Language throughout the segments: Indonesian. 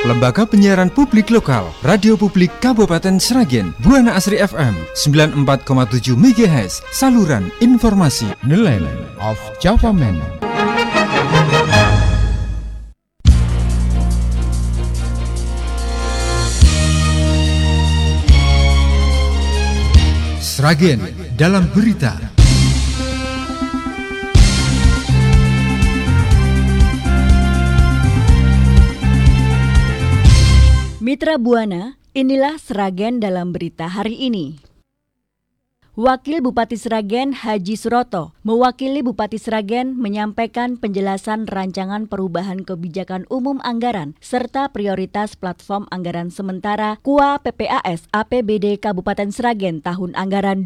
Lembaga Penyiaran Publik Lokal, Radio Publik Kabupaten Sragen, Buana Asri FM 94,7 MHz, saluran informasi. Nelayan of Java Man. Sragen dalam berita. Mitra Buana, inilah Sragen dalam berita hari ini. Wakil Bupati Sragen Haji Suroto mewakili Bupati Sragen menyampaikan penjelasan rancangan perubahan kebijakan umum anggaran serta prioritas platform anggaran sementara KUA PPAS APBD Kabupaten Sragen tahun anggaran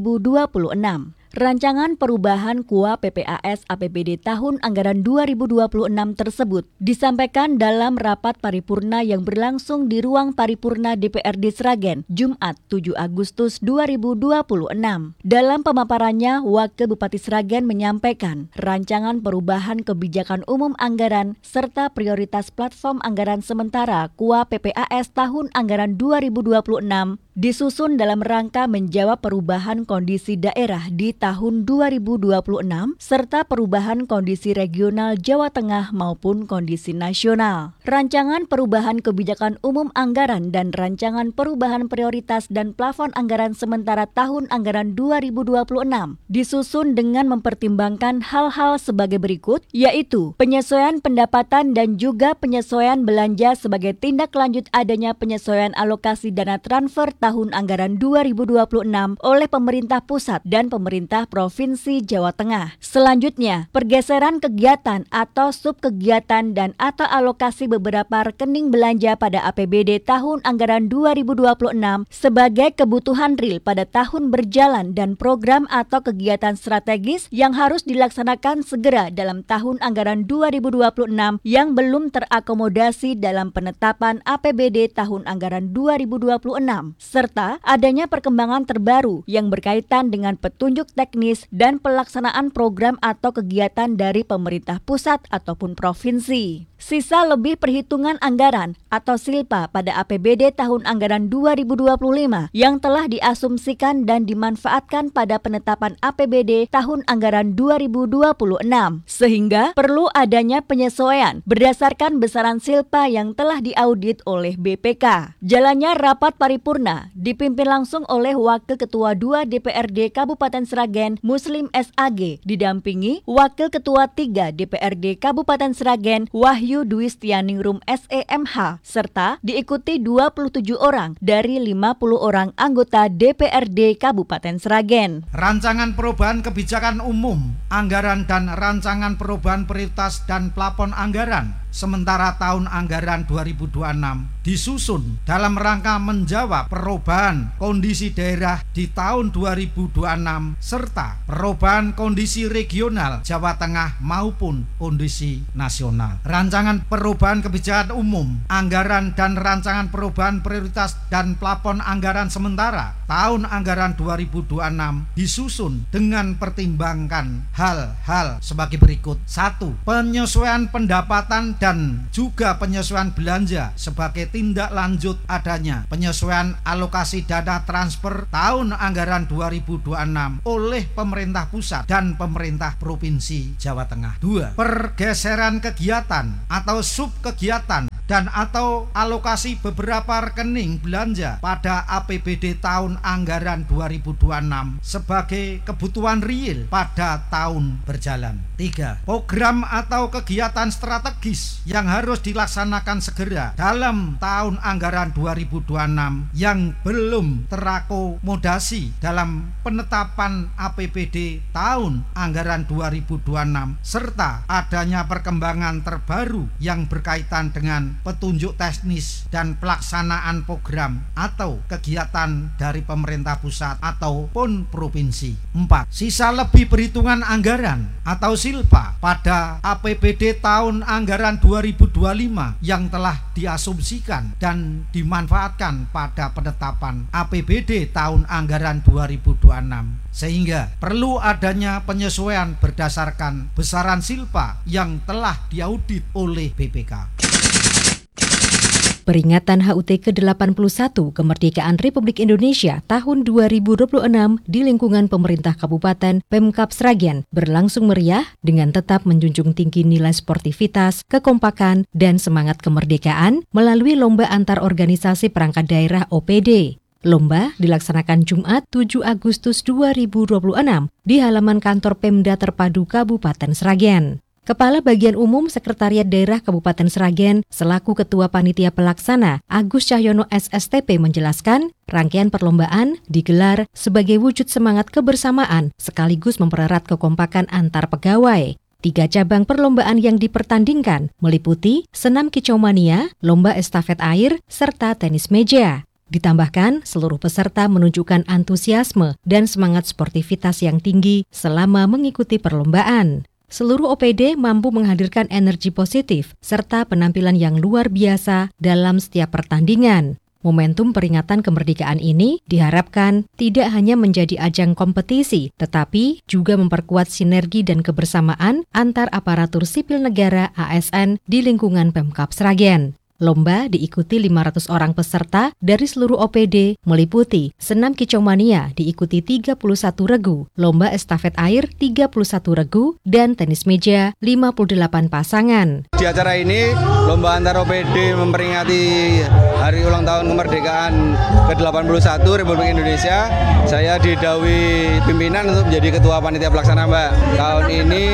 2026. Rancangan perubahan KUA PPAS APBD tahun anggaran 2026 tersebut disampaikan dalam rapat paripurna yang berlangsung di ruang paripurna DPRD Sragen, Jumat 7 Agustus 2026. Dalam pemaparannya, Wakil Bupati Sragen menyampaikan rancangan perubahan kebijakan umum anggaran serta prioritas platform anggaran sementara KUA PPAS tahun anggaran 2026 disusun dalam rangka menjawab perubahan kondisi daerah di tahun 2026 serta perubahan kondisi regional Jawa Tengah maupun kondisi nasional. Rancangan perubahan kebijakan umum anggaran dan rancangan perubahan prioritas dan plafon anggaran sementara tahun anggaran 2026 disusun dengan mempertimbangkan hal-hal sebagai berikut, yaitu penyesuaian pendapatan dan juga penyesuaian belanja sebagai tindak lanjut adanya penyesuaian alokasi dana transfer tahun anggaran 2026 oleh pemerintah pusat dan pemerintah Provinsi Jawa Tengah. Selanjutnya, pergeseran kegiatan atau subkegiatan dan atau alokasi beberapa rekening belanja pada APBD tahun anggaran 2026 sebagai kebutuhan real pada tahun berjalan dan program atau kegiatan strategis yang harus dilaksanakan segera dalam tahun anggaran 2026 yang belum terakomodasi dalam penetapan APBD tahun anggaran 2026. Serta adanya perkembangan terbaru yang berkaitan dengan petunjuk teknis dan pelaksanaan program atau kegiatan dari pemerintah pusat ataupun provinsi. Sisa lebih perhitungan anggaran atau SILPA pada APBD tahun anggaran 2025 yang telah diasumsikan dan dimanfaatkan pada penetapan APBD tahun anggaran 2026. Sehingga perlu adanya penyesuaian berdasarkan besaran SILPA yang telah diaudit oleh BPK. Jalannya rapat paripurna dipimpin langsung oleh Wakil Ketua 2 DPRD Kabupaten Sragen Muslim SAG didampingi Wakil Ketua 3 DPRD Kabupaten Sragen Wahyu Dwistianingrum SEMH serta diikuti 27 orang dari 50 orang anggota DPRD Kabupaten Sragen. Rancangan perubahan kebijakan umum anggaran dan rancangan perubahan prioritas dan plafon anggaran sementara tahun anggaran 2026 disusun dalam rangka menjawab perubahan kondisi daerah di tahun 2026 serta perubahan kondisi regional Jawa Tengah maupun kondisi nasional. Rancangan perubahan kebijakan umum anggaran dan rancangan perubahan prioritas dan plafon anggaran sementara tahun anggaran 2026 disusun dengan pertimbangkan hal-hal sebagai berikut. 1. Penyesuaian pendapatan dan juga penyesuaian belanja sebagai tindak lanjut adanya penyesuaian alokasi dana transfer tahun anggaran 2026 oleh pemerintah pusat dan pemerintah Provinsi Jawa Tengah. 2. Pergeseran kegiatan atau subkegiatan dan atau alokasi beberapa rekening belanja pada APBD tahun anggaran 2026 sebagai kebutuhan real pada tahun berjalan. 3. Program atau kegiatan strategis yang harus dilaksanakan segera dalam tahun anggaran 2026 yang belum terakomodasi dalam penetapan APBD tahun anggaran 2026 serta adanya perkembangan terbaru yang berkaitan dengan petunjuk teknis dan pelaksanaan program atau kegiatan dari pemerintah pusat ataupun provinsi. 4. Sisa lebih perhitungan anggaran atau SILPA pada APBD tahun anggaran 2025 yang telah diasumsikan dan dimanfaatkan pada penetapan APBD tahun anggaran 2026 sehingga perlu adanya penyesuaian berdasarkan besaran SILPA yang telah diaudit oleh BPK. Peringatan HUT ke-81 Kemerdekaan Republik Indonesia tahun 2026 di lingkungan pemerintah Kabupaten Pemkab Sragen berlangsung meriah dengan tetap menjunjung tinggi nilai sportivitas, kekompakan, dan semangat kemerdekaan melalui lomba antar organisasi perangkat daerah OPD. Lomba dilaksanakan Jumat 7 Agustus 2026 di halaman kantor Pemda Terpadu Kabupaten Sragen. Kepala Bagian Umum Sekretariat Daerah Kabupaten Sragen selaku Ketua Panitia Pelaksana Agus Cahyono SSTP menjelaskan, rangkaian perlombaan digelar sebagai wujud semangat kebersamaan sekaligus mempererat kekompakan antar pegawai. 3 cabang perlombaan yang dipertandingkan meliputi senam kicau mania, lomba estafet air, serta tenis meja. Ditambahkan, seluruh peserta menunjukkan antusiasme dan semangat sportivitas yang tinggi selama mengikuti perlombaan. Seluruh OPD mampu menghadirkan energi positif serta penampilan yang luar biasa dalam setiap pertandingan. Momentum peringatan kemerdekaan ini diharapkan tidak hanya menjadi ajang kompetisi, tetapi juga memperkuat sinergi dan kebersamaan antar aparatur sipil negara ASN di lingkungan Pemkab Sragen. Lomba diikuti 500 orang peserta dari seluruh OPD, meliputi senam kicau mania diikuti 31 regu, lomba estafet air 31 regu, dan tenis meja 58 pasangan. Di acara ini, lomba antar OPD memperingati Hari Ulang Tahun Kemerdekaan ke-81 Republik Indonesia. Saya didhawuhi pimpinan untuk menjadi Ketua Panitia Pelaksana, Mbak. Tahun ini,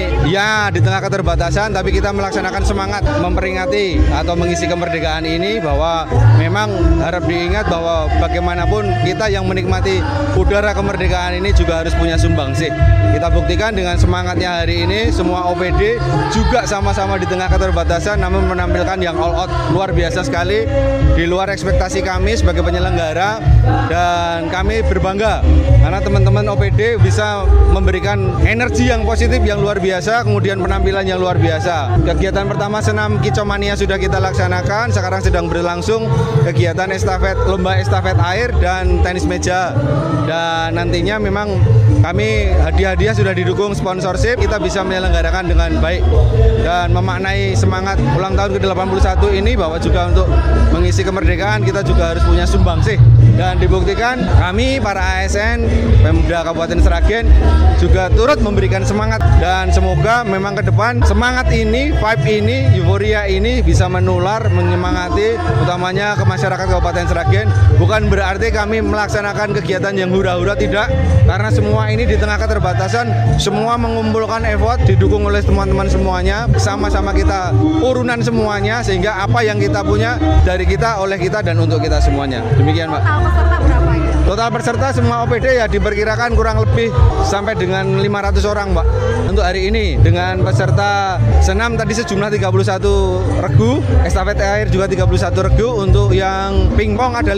ya di tengah keterbatasan, tapi kita melaksanakan semangat memperingati atau mengisi kemerdekaan ini, bahwa memang harap diingat bahwa bagaimanapun kita yang menikmati udara kemerdekaan ini juga harus punya sumbangsih. Kita buktikan dengan semangatnya hari ini, semua OPD juga sama-sama di tengah keterbatasan namun menampilkan yang all out luar biasa sekali, di luar ekspektasi kami sebagai penyelenggara, dan kami berbangga karena teman-teman OPD bisa memberikan energi yang positif yang luar biasa, kemudian penampilan yang luar biasa. Kegiatan pertama senam kicau mania sudah kita laksanakan, sekarang sedang berlangsung kegiatan lomba estafet air dan tenis meja, dan nantinya memang kami hadiah-hadiah sudah didukung sponsorship, kita bisa menyelenggarakan dengan baik dan memaknai semangat ulang tahun ke-81 ini, bahwa juga untuk mengisi kemerdekaan kita juga harus punya sumbangsih, dan dibuktikan kami para ASN Pemda Kabupaten Sragen juga turut memberikan semangat, dan semoga memang ke depan semangat ini, vibe ini, euforia ini bisa menular, menyemangati utamanya ke masyarakat Kabupaten Sragen. Bukan berarti kami melaksanakan kegiatan yang hura-hura, tidak, karena semua ini di tengah keterbatasan, semua mengumpulkan effort, didukung oleh teman-teman semuanya, sama-sama kita urunan semuanya, sehingga apa yang kita punya dari kita, oleh kita, dan untuk kita semuanya. Demikian, Mbak. Total peserta berapa ya? Total peserta semua OPD ya diperkirakan kurang lebih sampai dengan 500 orang, Mbak. Untuk hari ini dengan peserta senam tadi sejumlah 31 regu, estafet air juga 31 regu, untuk yang pingpong ada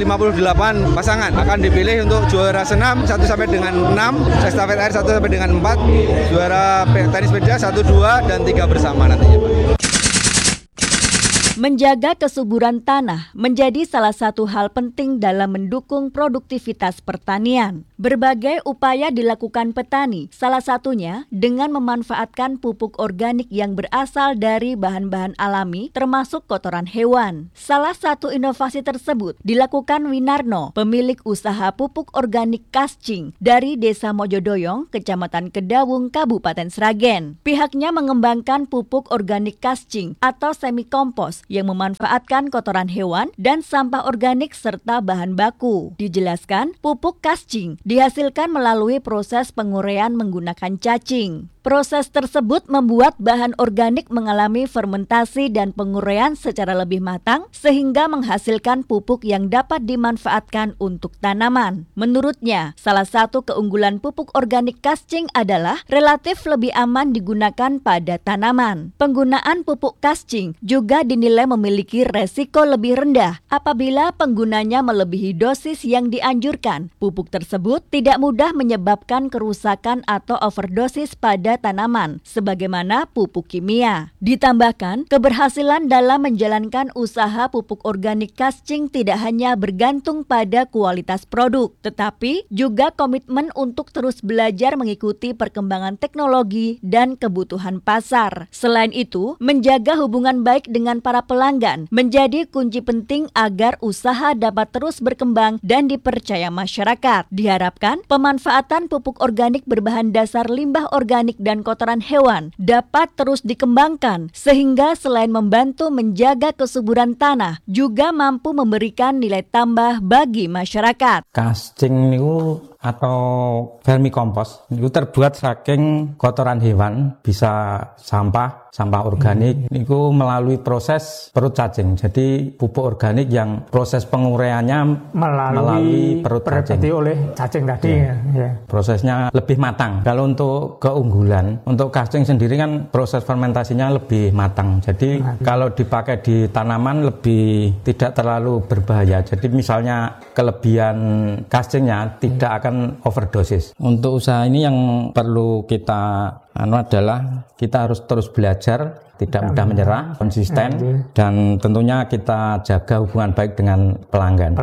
58 pasangan. Akan dipilih untuk juara senam 1 sampai dengan 6, estafet air 1 sampai dengan 4, juara tenis meja 1, 2, dan 3 bersama nantinya, Pak. Menjaga kesuburan tanah menjadi salah satu hal penting dalam mendukung produktivitas pertanian. Berbagai upaya dilakukan petani, salah satunya dengan memanfaatkan pupuk organik yang berasal dari bahan-bahan alami termasuk kotoran hewan. Salah satu inovasi tersebut dilakukan Winarno, pemilik usaha pupuk organik Kascing dari Desa Mojodoyong, Kecamatan Kedawung, Kabupaten Sragen. Pihaknya mengembangkan pupuk organik Kascing atau semi kompos yang memanfaatkan kotoran hewan dan sampah organik serta bahan baku. Dijelaskan, pupuk Kascing dihasilkan melalui proses penguraian menggunakan cacing. Proses tersebut membuat bahan organik mengalami fermentasi dan penguraian secara lebih matang sehingga menghasilkan pupuk yang dapat dimanfaatkan untuk tanaman. Menurutnya, salah satu keunggulan pupuk organik Kascing adalah relatif lebih aman digunakan pada tanaman. Penggunaan pupuk Kascing juga dinilai memiliki resiko lebih rendah apabila penggunanya melebihi dosis yang dianjurkan. Pupuk tersebut tidak mudah menyebabkan kerusakan atau overdosis pada pada tanaman, sebagaimana pupuk kimia. Ditambahkan, keberhasilan dalam menjalankan usaha pupuk organik Kascing tidak hanya bergantung pada kualitas produk, tetapi juga komitmen untuk terus belajar mengikuti perkembangan teknologi dan kebutuhan pasar. Selain itu, menjaga hubungan baik dengan para pelanggan menjadi kunci penting agar usaha dapat terus berkembang dan dipercaya masyarakat. Diharapkan, pemanfaatan pupuk organik berbahan dasar limbah organik dan kotoran hewan dapat terus dikembangkan, sehingga selain membantu menjaga kesuburan tanah, juga mampu memberikan nilai tambah bagi masyarakat. Kascing niku atau vermikompos itu terbuat saking kotoran hewan, bisa sampah organik niku melalui proses perut cacing. Jadi pupuk organik yang proses penguraiannya melalui perut cacing. Berarti oleh cacing tadi ya. Prosesnya lebih matang. Kalau untuk keunggulan, untuk kascing sendiri kan proses fermentasinya lebih matang. Jadi kalau dipakai di tanaman lebih tidak terlalu berbahaya. Jadi misalnya kelebihan kascingnya tidak akan overdosis. Untuk usaha ini yang perlu kita adalah kita harus terus belajar, tidak mudah menyerah, konsisten, dan tentunya kita jaga hubungan baik dengan pelanggan.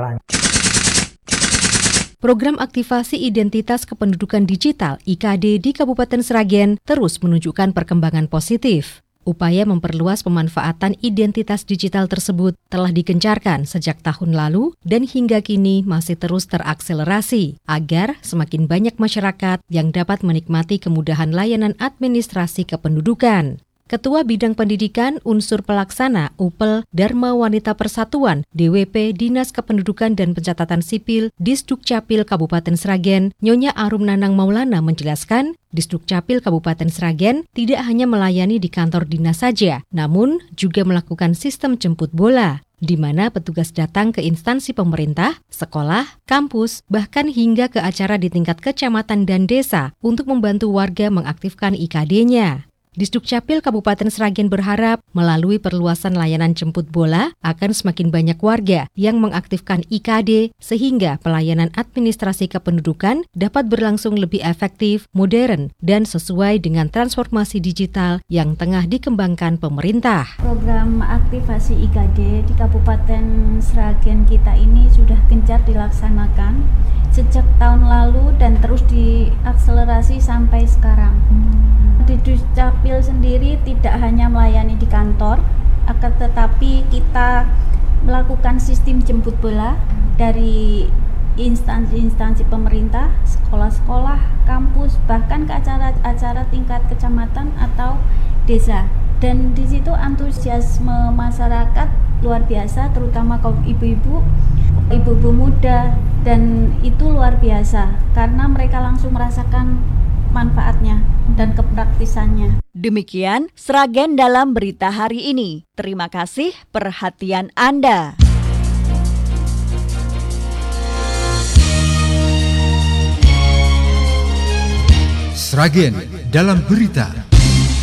Program aktivasi identitas kependudukan digital (IKD) di Kabupaten Sragen terus menunjukkan perkembangan positif. Upaya memperluas pemanfaatan identitas digital tersebut telah digencarkan sejak tahun lalu dan hingga kini masih terus terakselerasi agar semakin banyak masyarakat yang dapat menikmati kemudahan layanan administrasi kependudukan. Ketua Bidang Pendidikan Unsur Pelaksana UPEL Dharma Wanita Persatuan DWP Dinas Kependudukan dan Pencatatan Sipil Disdukcapil Kabupaten Sragen, Nyonya Arum Nanang Maulana menjelaskan, Disdukcapil Kabupaten Sragen tidak hanya melayani di kantor dinas saja, namun juga melakukan sistem jemput bola, di mana petugas datang ke instansi pemerintah, sekolah, kampus, bahkan hingga ke acara di tingkat kecamatan dan desa untuk membantu warga mengaktifkan IKD-nya. Disdukcapil Kabupaten Sragen berharap melalui perluasan layanan jemput bola akan semakin banyak warga yang mengaktifkan IKD sehingga pelayanan administrasi kependudukan dapat berlangsung lebih efektif, modern, dan sesuai dengan transformasi digital yang tengah dikembangkan pemerintah. Program aktivasi IKD di Kabupaten Sragen kita ini sudah gencar dilaksanakan sejak tahun lalu dan terus diakselerasi sampai sekarang. Di Disdukcapil sendiri tidak hanya melayani di kantor, akan tetapi kita melakukan sistem jemput bola dari instansi-instansi pemerintah, sekolah-sekolah, kampus, bahkan ke acara-acara tingkat kecamatan atau desa. Dan di situ antusiasme masyarakat luar biasa, terutama kaum ibu-ibu muda, dan itu luar biasa karena mereka langsung merasakan manfaatnya dan kepraktisannya. Demikian Sragen dalam berita hari ini. Terima kasih perhatian Anda. Sragen dalam berita.